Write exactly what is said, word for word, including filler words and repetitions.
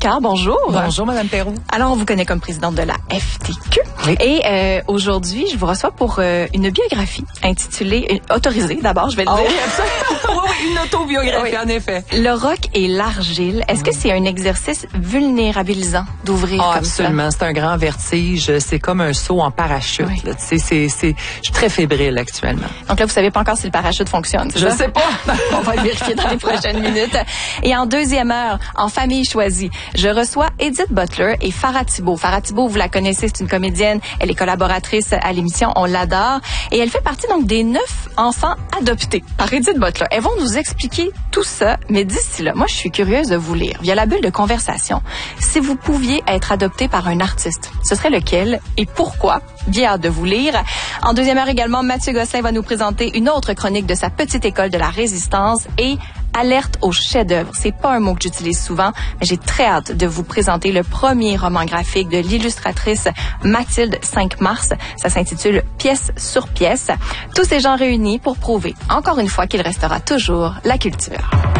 Ricard, bonjour. Bonjour, Madame Perrault. Alors, on vous connaît comme présidente de la F T Q. Oui. Et euh, aujourd'hui, je vous reçois pour euh, une biographie intitulée, euh, autorisée d'abord, je vais le Oh, dire. oui, absolument. Oui, oui, une autobiographie, Oui. en effet. Le roc et l'argile, est-ce que c'est un exercice vulnérabilisant d'ouvrir Oh, comme absolument. C'est un grand vertige. C'est comme un saut en parachute. Oui. Là. C'est, c'est, c'est... Je suis très fébrile actuellement. ça? Donc là, vous savez pas encore si le parachute fonctionne, c'est Je ça? sais pas. On va le vérifier dans les prochaines minutes. Et en deuxième heure, en famille choisie, je reçois Edith Butler et Farah Thibault. Farah Thibault, vous la connaissez, c'est une comédienne. Elle est collaboratrice à l'émission, on l'adore. Et elle fait partie donc des neuf enfants adoptés par Edith Butler. Elles vont nous expliquer tout ça, mais d'ici là, moi, je suis curieuse de vous lire, via la bulle de conversation, si vous pouviez être adopté par un artiste, ce serait lequel et pourquoi? Bien hâte de vous lire. En deuxième heure également, Mathieu Gosselin va nous présenter une autre chronique de sa petite école de la résistance et alerte au chef-d'œuvre. C'est pas un mot que j'utilise souvent, mais j'ai très hâte de vous présenter le premier roman graphique de l'illustratrice Mathilde cinq mars. Ça s'intitule Pièce sur pièce. Tous ces gens réunis pour prouver, encore une fois, qu'il restera toujours la culture.